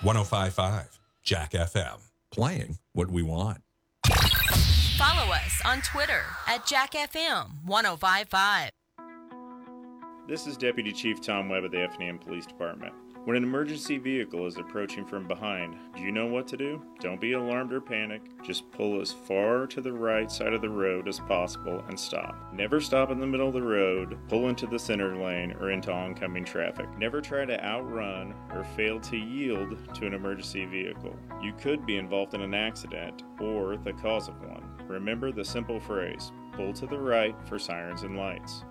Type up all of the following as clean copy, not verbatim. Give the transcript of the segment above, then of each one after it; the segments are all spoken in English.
105.5 Jack FM. Playing what we want. Follow us on Twitter at JackFM1055. This is Deputy Chief Tom Webb of the Effingham Police Department. When an emergency vehicle is approaching from behind, do you know what to do? Don't be alarmed or panic. Just pull as far to the right side of the road as possible and stop. Never stop in the middle of the road, pull into the center lane, or into oncoming traffic. Never try to outrun or fail to yield to an emergency vehicle. You could be involved in an accident or the cause of one. Remember the simple phrase, pull to the right for sirens and lights.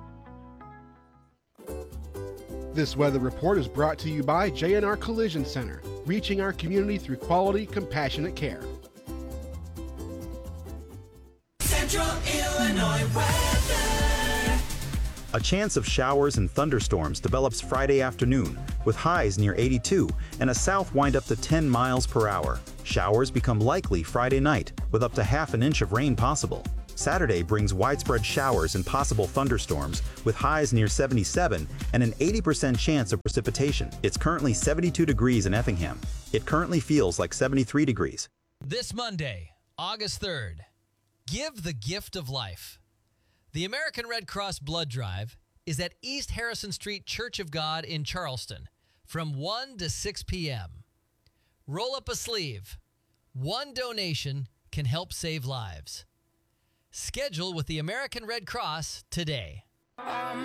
This weather report is brought to you by J&R Collision Center, reaching our community through quality, compassionate care. Central Illinois weather. A chance of showers and thunderstorms develops Friday afternoon, with highs near 82 and a south wind up to 10 miles per hour. Showers become likely Friday night, with up to half an inch of rain possible. Saturday brings widespread showers and possible thunderstorms with highs near 77 and an 80% chance of precipitation. It's currently 72 degrees in Effingham. It currently feels like 73 degrees. This Monday, August 3rd, give the gift of life. The American Red Cross Blood Drive is at East Harrison Street Church of God in Charleston from 1 to 6 p.m. Roll up a sleeve. One donation can help save lives. Schedule with the American Red Cross today.